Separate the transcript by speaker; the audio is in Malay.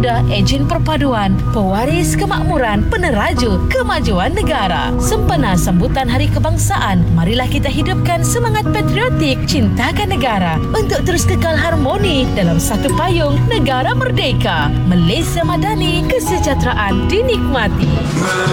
Speaker 1: Pemuda Ejen Perpaduan, pewaris kemakmuran, peneraju kemajuan negara. Sempena sambutan Hari Kebangsaan, marilah kita hidupkan semangat patriotik, cintakan negara untuk terus kekal harmoni dalam satu payung negara merdeka. Malaysia Madani, kesejahteraan dinikmati.